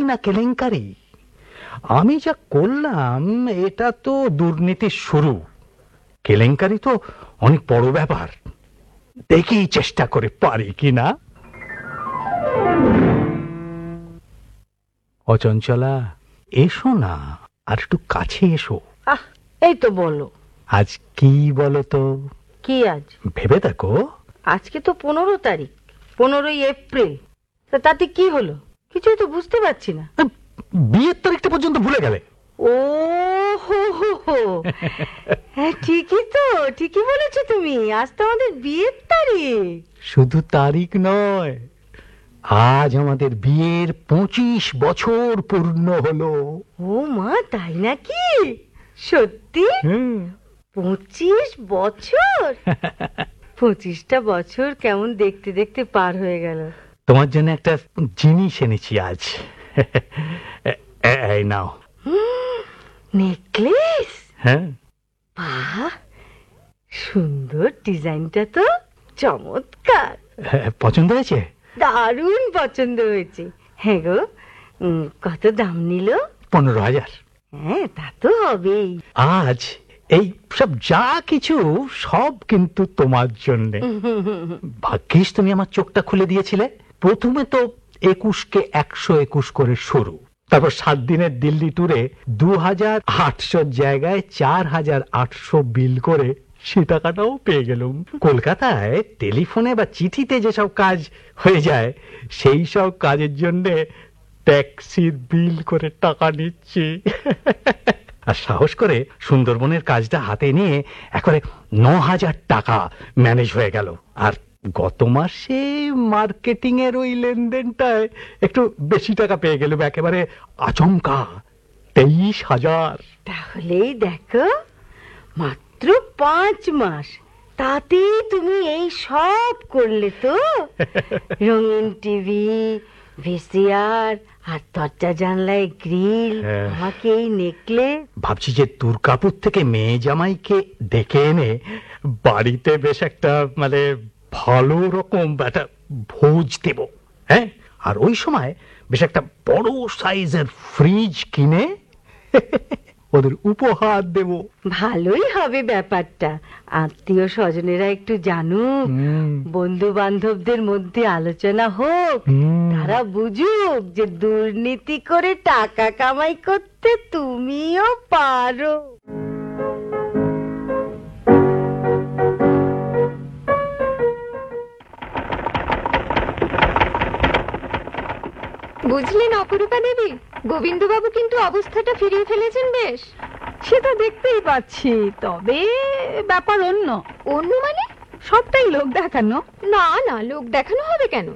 না কেলেঙ্কারি? আমি যা করলাম এটা তো দুর্নীতির শুরু, কেলেঙ্কারি তো অনেক বড় ব্যাপার। দেখি চেষ্টা করে পারি কিনা। অচঞ্চলা, এসো না, আর একটু কাছে এসো। এই তো বলো। আজ কি বলো তো? কি আজ? ভেবে দেখো। আজকে তো 15 তারিখ, 15ই এপ্রিল। তাতে কি হলো? কিছুই তো বুঝতে পারছি না। বিয়ের তারিখটা পর্যন্ত ভুলে গেলে? ও হো হো হো, হ্যাঁ ঠিকই তো, ঠিকই বলেছো তুমি। আজ তো আমাদের বিয়ের তারিখ। শুধু তারিখ নয়, আজ আমাদের বিয়ের 25 বছর পূর্ণ হলো। ও মা, তাই নাকি? সত্যি? 25 বছর? 25টা বছর কেমন দেখতে দেখতে পার হয়ে গেল। তোমার জন্য একটা জিনিস এনেছি আজ। এই নাও। নেকলেস? হ্যাঁ। বাহ, সুন্দর ডিজাইনটা তো, চমৎকার। পছন্দ হয়েছে? দারুণ পছন্দ হয়েছে। হ্যাঁ গো, কত দাম নিল? 15,000। হ্যাঁ, তা তো হবেই। আজ এই সব যা কিছু সব কিন্তু তোমার জন্য। ভাগ্যিস তুমি আমার চোখটা খুলে দিয়েছিলে। প্রথমে তো 21কে 121 করে শুরু, তারপর 7 দিনের দিল্লি ট্যুরে 2,800 জায়গায় 4,800 বিল করে সে টাকাটাও পেয়ে গেলাম। কলকাতায় টেলিফোনে বা চিঠিতে যেসব কাজ হয়ে যায় সেই সব কাজের জন্য ট্যাক্সির বিল করে টাকা নিচ্ছি। আর সাহস করে সুন্দরবনের কাজটা হাতে নিয়ে একবারে 9,000 টাকা ম্যানেজ হয়ে গেল। আর গত মাসে মার্কেটিং এর ওই লেনদেনটায় একটু বেশি টাকা পেয়ে গেল, একেবারে আচমকা 23,000। তাহলেই দেখো, মাত্র 5 মাস, তাতেই তুমি এই সব করলে তো। রঙিন টিভি, ভিসিআর, আর দরজা জানলায় গ্রিল, আমাকে এই নেকলেস। ভাবছি যে দুর্গাপুর থেকে মেয়ে জামাইকে ডেকে এনে বাড়িতে বেশ একটা মানে ভালো রকম একটা ভোজ দেব। হ্যাঁ, আর ওই সময় বেশ একটা বড় সাইজের ফ্রিজ কিনে ওদের উপহার দেব। ভালোই হবে ব্যাপারটা। আত্মীয় স্বজনেরা একটু জানুক, বন্ধু বান্ধবদের মধ্যে আলোচনা হোক, তারা বুঝুক যে দুর্নীতি করে টাকা কামাই করতে তুমিও পারো। বুঝলেন অপরূপা দেবী, গোবিন্দবাবু কিন্তু অবস্থাটা ফিরিয়ে ফেলেছেন বেশ। সেটা দেখতেই পাচ্ছি, তবে ব্যাপার অন্য। অন্য মানে? সবটাই লোক দেখানো। না না, লোক দেখানো হবে কেন?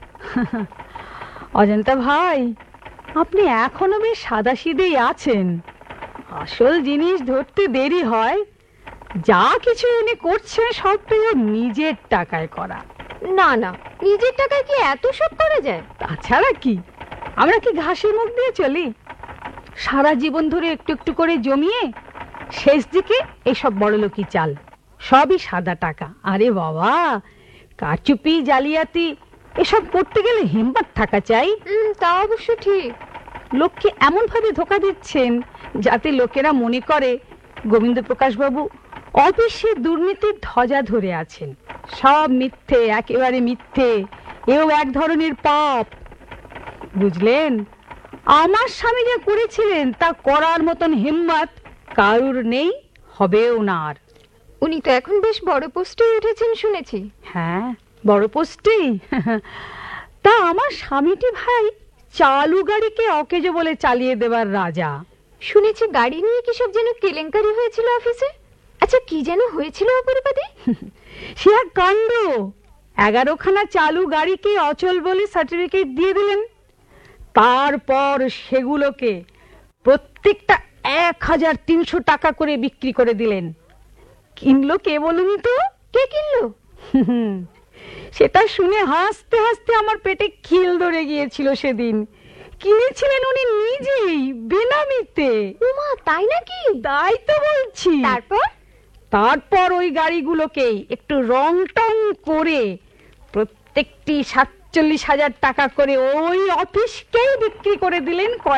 অজন্তা ভাই, আপনি এখনো বেশ সাদাসিধেই আছেন। আসল জিনিস ধরতে দেরি হয়। যা কিছু এনে করছেন সবটাই ওর নিজের টাকায় করা। না না, নিজের টাকায় কি এত সব করা যায়? তাছাড়া কি, আমরা কি ঘাসের মুখ দিয়ে চলি? সারা জীবন ধরে একটু একটু করে জমিয়ে শেষ দিকে এইসব বড়লোকি চাল, সবই সাদা টাকা। আরে বাবা, কারচুপি, জালিয়াতি এসব করতে গেলে হিম্মত থাকা চাই। তা অবশ্য ঠিক। লোককে এমন ভাবে ধোকা দিচ্ছেন যাতে লোকেরা মনে করে গোবিন্দ প্রকাশ বাবু অফিসে দুর্নীতির ধ্বজা ধরে আছেন। সব মিথ্যে, একেবারে মিথ্যে। এও এক ধরনের পাপ, বুঝলেন? আমার স্বামী যা করেছিলেন তা করার মতন হিম্মত কারুর নেই, হবেও না আর। উনি তো এখন বেশ বড় পোস্টে উঠেছেন শুনেছি। হ্যাঁ, বড় পোস্টেই। তা আমার স্বামীটি ভাই চালু গাড়িকে অকেজো বলে চালিয়ে দেবার রাজা। শুনেছি গাড়ি নিয়ে কি সব যেন কেলেঙ্কারি হয়েছিল অফিসে। আচ্ছা, কি যেন হয়েছিল অপরূপাদি? সে এক কাণ্ড। 11খানা চালু গাড়িকে অচল বলে সার্টিফিকেট দিয়ে দিলেন। তারপর সেগুলোকে প্রত্যেকটা 1,300 টাকা করে বিক্রি করে দিলেন। কিনলো কে বলুন তো? কে কিনলো? সেটা শুনে হাসতে হাসতে আমার পেটে খিল ধরে গিয়েছিল সেদিন। কিনেছিলেন উনি নিজেই, বেনামিতে। ওমা, তাই নাকি? তাই তো বলছি। তারপর ওই গাড়িগুলোকে একটু রং টং করে প্রত্যেকটি 47,000 টাকা করে ওই অফিসকেই বিক্রি করে দিলেন।